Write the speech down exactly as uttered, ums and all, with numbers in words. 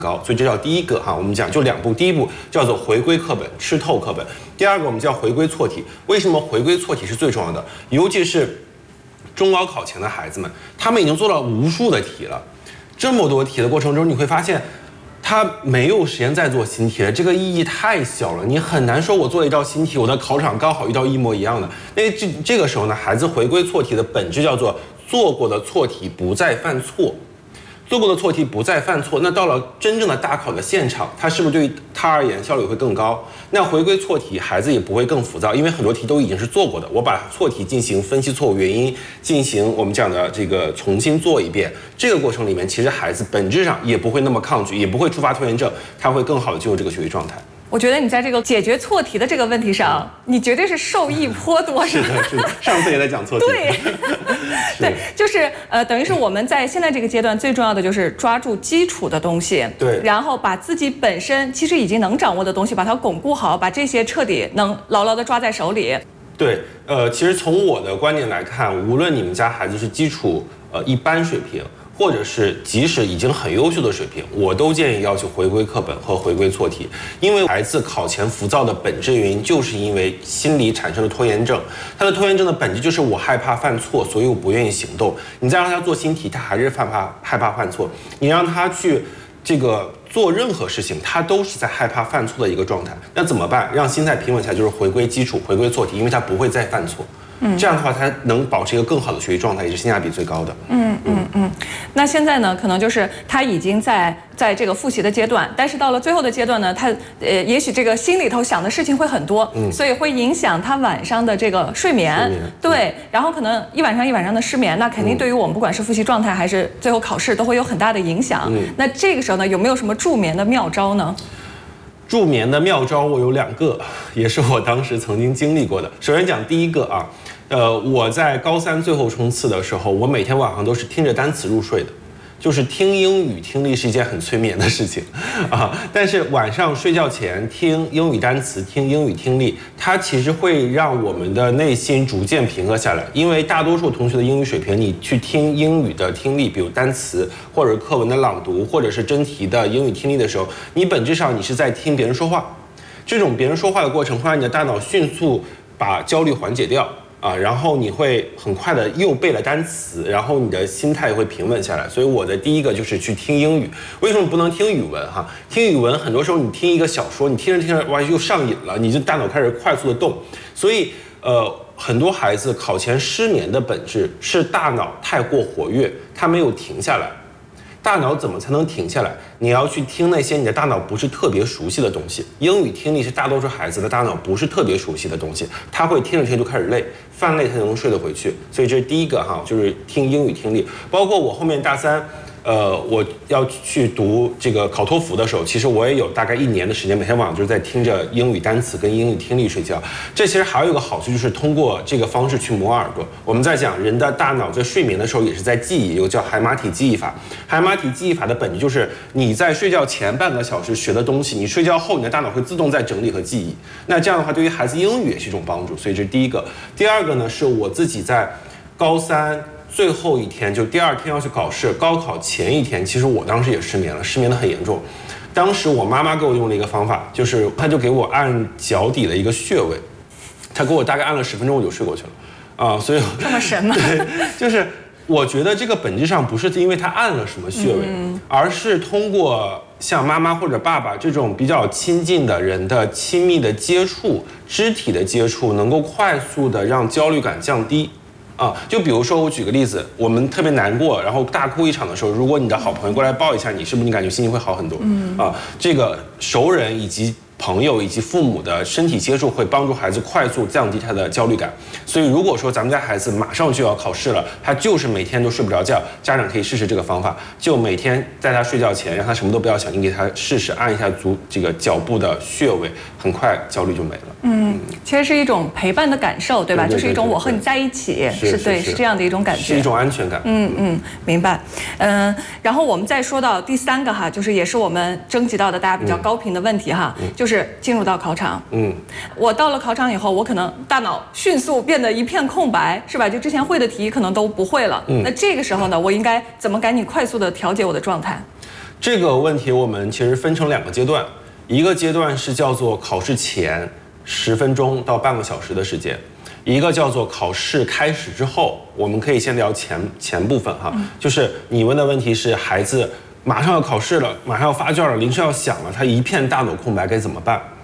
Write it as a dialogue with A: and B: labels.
A: 高，所以这叫第一个哈。我们讲就两步，第一步叫做回归课本，吃透课本；第二个我们叫回归错题。为什么回归错题是最重要的？尤其是中高考前的孩子们，他们已经做了无数的题了，这么多题的过程中，你会发现他没有时间再做新题了，这个意义太小了，你很难说我做了一道新题，我的考场刚好遇到一模一样的。那这这个时候呢，孩子回归错题的本质叫做做过的错题不再犯错。做过的错题不再犯错，那到了真正的大考的现场，它是不是对于他而言效率会更高？那回归错题，孩子也不会更浮躁，因为很多题都已经是做过的，我把错题进行分析错误原因，进行我们讲的这个重新做一遍，这个过程里面，其实孩子本质上也不会那么抗拒，也不会触发拖延症，他会更好的进入这个学习状态。
B: 我觉得你在这个解决错题的这个问题上，你绝对是受益颇多。
A: 是的，是的，上次也在讲错题。
B: 对，对，就是呃，等于是我们在现在这个阶段最重要的就是抓住基础的东西，
A: 对，
B: 然后把自己本身其实已经能掌握的东西，把它巩固好，把这些彻底能牢牢的抓在手里。
A: 对，呃，其实从我的观点来看，无论你们家孩子是基础呃一般水平，或者是即使已经很优秀的水平，我都建议要去回归课本和回归错题，因为孩子考前浮躁的本质原因，就是因为心理产生了拖延症。他的拖延症的本质就是我害怕犯错，所以我不愿意行动。你再让他做新题，他还是害怕害怕犯错。你让他去这个做任何事情，他都是在害怕犯错的一个状态。那怎么办？让心态平稳下来，就是回归基础，回归错题，因为他不会再犯错。嗯，这样的话，他能保持一个更好的学习状态，也是性价比最高的。
B: 嗯嗯嗯。那现在呢，可能就是他已经在在这个复习的阶段，但是到了最后的阶段呢，他呃，也许这个心里头想的事情会很多，嗯，所以会影响他晚上的这个睡眠。睡眠对，嗯、然后可能一晚上一晚上的失眠，那肯定对于我们不管是复习状态还是最后考试都会有很大的影响。嗯，那这个时候呢，有没有什么助眠的妙招呢？
A: 助眠的妙招我有两个，也是我当时曾经经历过的。首先讲第一个啊，呃，我在高三最后冲刺的时候，我每天晚上都是听着单词入睡的，就是听英语听力是一件很催眠的事情啊。但是晚上睡觉前听英语单词、听英语听力，它其实会让我们的内心逐渐平和下来。因为大多数同学的英语水平，你去听英语的听力，比如单词或者课文的朗读，或者是真题的英语听力的时候，你本质上你是在听别人说话。这种别人说话的过程会让你的大脑迅速把焦虑缓解掉。啊，然后你会很快的又背了单词，然后你的心态会平稳下来。所以我的第一个就是去听英语。为什么不能听语文哈？听语文很多时候你听一个小说，你听着听着哇又上瘾了，你这大脑开始快速的动。所以呃，很多孩子考前失眠的本质是大脑太过活跃，它没有停下来。大脑怎么才能停下来？你要去听那些你的大脑不是特别熟悉的东西。英语听力是大多数孩子的大脑不是特别熟悉的东西，他会听着听着就开始累，犯累才能睡得回去。所以这是第一个哈，就是听英语听力。包括我后面大三，呃，我要去读这个考托福的时候，其实我也有大概一年的时间，每天晚上就是在听着英语单词跟英语听力睡觉。这其实还有一个好处，就是通过这个方式去磨耳朵。我们在讲人的大脑在睡眠的时候也是在记忆，有个叫海马体记忆法。海马体记忆法的本质就是你在睡觉前半个小时学的东西，你睡觉后你的大脑会自动在整理和记忆。那这样的话，对于孩子英语也是一种帮助。所以这是第一个。第二个呢，是我自己在高三最后一天，就第二天要去考试，高考前一天，其实我当时也失眠了，失眠的很严重。当时我妈妈给我用了一个方法，就是她就给我按脚底的一个穴位，她给我大概按了十分钟我就睡过去了，啊，所以
B: 这么神吗？
A: 对，就是我觉得这个本质上不是因为她按了什么穴位，嗯、而是通过像妈妈或者爸爸这种比较亲近的人的亲密的接触、肢体的接触，能够快速的让焦虑感降低。啊，就比如说我举个例子，我们特别难过，然后大哭一场的时候，如果你的好朋友过来抱一下你，是不是你感觉心情会好很多？嗯啊，这个熟人以及朋友以及父母的身体接触会帮助孩子快速降低他的焦虑感。所以如果说咱们家孩子马上就要考试了，他就是每天都睡不着觉，家长可以试试这个方法，就每天在他睡觉前让他什么都不要想，你给他试试按一下足这个脚部的穴位，很快焦虑就没了。
B: 嗯，其实是一种陪伴的感受，对吧？
A: 对对对对对，
B: 就是一种我和你在一起，是对，是这样的一种感觉，
A: 是一种安全感。
B: 嗯嗯，明白。嗯，然后我们再说到第三个哈，就是也是我们征集到的大家比较高频的问题哈，嗯、就是进入到考场。嗯，我到了考场以后，我可能大脑迅速变得一片空白，是吧？就之前会的题可能都不会了。嗯，那这个时候呢，我应该怎么赶紧快速的调节我的状态？
A: 这个问题我们其实分成两个阶段，一个阶段是叫做考试前十分钟到半个小时的时间，一个叫做考试开始之后。我们可以先聊前前部分哈，就是你问的问题是孩子马上要考试了，马上要发卷了，铃声要响了，他一片大脑空白该怎么办？